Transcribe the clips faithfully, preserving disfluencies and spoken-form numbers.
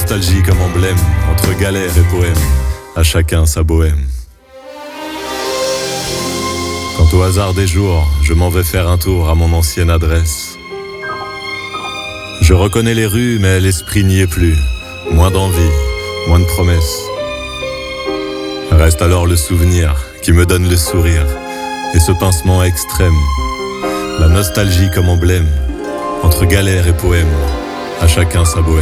nostalgie comme emblème, entre galère et poème, à chacun sa bohème. Quant au hasard des jours, je m'en vais faire un tour à mon ancienne adresse. Je reconnais les rues, mais l'esprit n'y est plus. Moins d'envie, moins de promesses. Reste alors le souvenir qui me donne le sourire et ce pincement extrême. La nostalgie comme emblème, entre galère et poème, à chacun sa bohème.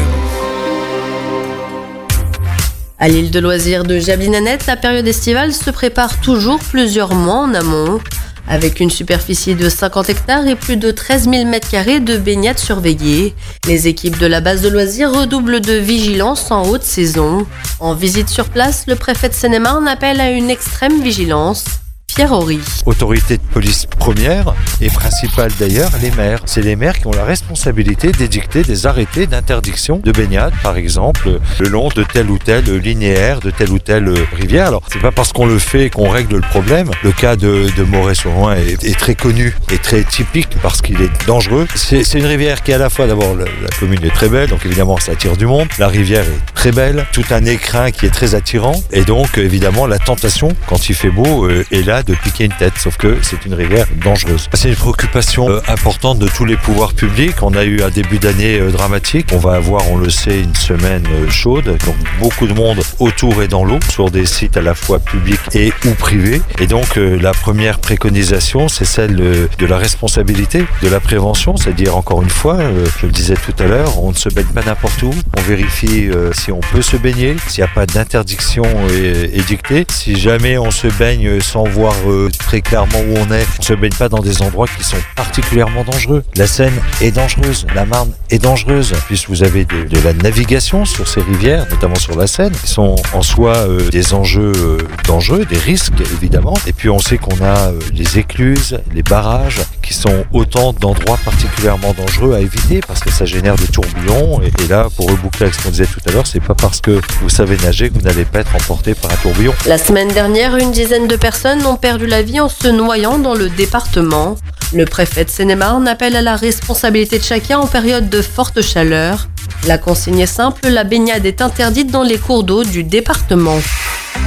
À l'île de loisirs de Jablinanet, la période estivale se prépare toujours plusieurs mois en amont. Avec une superficie de cinquante hectares et plus de treize mille mètres carrés de baignade surveillée, les équipes de la base de loisirs redoublent de vigilance en haute saison. En visite sur place, le préfet de Seine-et-Marne appelle à une extrême vigilance. Pierre Horry. Autorité de police première et principale d'ailleurs, les maires. C'est les maires qui ont la responsabilité d'édicter des arrêtés d'interdiction de baignade, par exemple, le long de telle ou telle linéaire, de telle ou telle rivière. Alors, c'est pas parce qu'on le fait qu'on règle le problème. Le cas de, de Moret-sur-Loing est, est très connu et très typique parce qu'il est dangereux. C'est, c'est une rivière qui, à la fois, d'abord, la, la commune est très belle, donc évidemment, ça attire du monde. La rivière est très belle, tout un écrin qui est très attirant. Et donc, évidemment, la tentation, quand il fait beau, euh, est là de piquer une tête, sauf que c'est une rivière dangereuse. C'est une préoccupation euh, importante de tous les pouvoirs publics. On a eu un début d'année euh, dramatique. On va avoir, on le sait, une semaine euh, chaude, donc beaucoup de monde autour et dans l'eau, sur des sites à la fois publics et ou privés. Et donc euh, la première préconisation, c'est celle euh, de la responsabilité, de la prévention, c'est-à-dire encore une fois, euh, je le disais tout à l'heure, on ne se baigne pas n'importe où. On vérifie euh, si on peut se baigner, s'il n'y a pas d'interdiction euh, édictée. Si jamais on se baigne sans voir euh, très clairement où on est, on se baigne pas dans des endroits qui sont particulièrement dangereux. La Seine est dangereuse, la Marne est dangereuse, puisque vous avez de, de la navigation sur ces rivières, notamment sur la Seine, qui sont en soi euh, des enjeux euh, dangereux, des risques évidemment. Et puis on sait qu'on a euh, les écluses, les barrages, qui sont autant d'endroits particulièrement dangereux à éviter parce que ça génère des tourbillons. Et, et là, pour reboucler avec ce qu'on disait tout à l'heure, c'est pas parce que vous savez nager que vous n'allez pas être emporté par un tourbillon. La semaine dernière, une dizaine de personnes ont perdu la vie en se noyant dans le département. Le préfet de Seine-et-Marne appelle à la responsabilité de chacun en période de forte chaleur. La consigne est simple, la baignade est interdite dans les cours d'eau du département.